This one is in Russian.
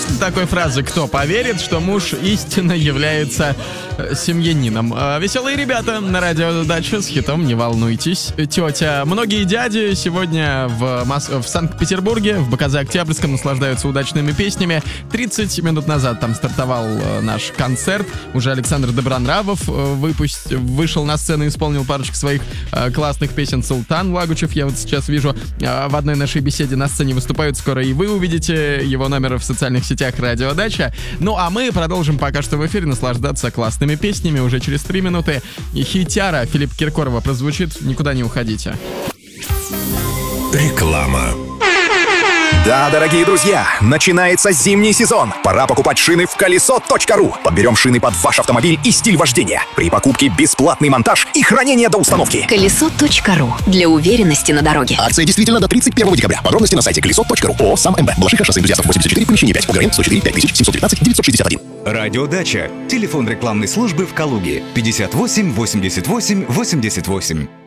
после такой фразы кто поверит, что муж истинно является семьянином? Веселые ребята на радио Дача с хитом «Не волнуйтесь, тетя». Многие дяди сегодня в Санкт-Петербурге, в БКЗ Октябрьском, наслаждаются удачными песнями. 30 минут назад там стартовал наш концерт. Уже Александр Добронравов вышел на сцену и исполнил парочку своих классных песен. Султан Лагучев, я вот сейчас вижу, в одной нашей беседе на сцене выступают. Скоро и вы увидите его номер в социальных сетях «Радио Дача». Ну а мы продолжим пока что в эфире наслаждаться классными песнями. Уже через 3 минуты хитяра Филиппа Киркорова прозвучит. Никуда не уходите. Реклама. Да, дорогие друзья, начинается зимний сезон. Пора покупать шины в колесо.ру. Подберем шины под ваш автомобиль и стиль вождения. При покупке бесплатный монтаж и хранение до установки. Колесо.ру. Для уверенности на дороге. Акция действительно до 31 декабря. Подробности на сайте колесо.ру. ООО «Сам МБ». Балашиха, шоссе Энтузиастов, 84, помещение 5. УГРН 104 5719 961. Радио Дача. Телефон рекламной службы в Калуге. 58 88 88.